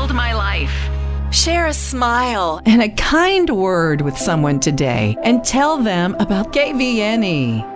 fulfilled my life. Share a smile and a kind word with someone today and tell them about KVNE.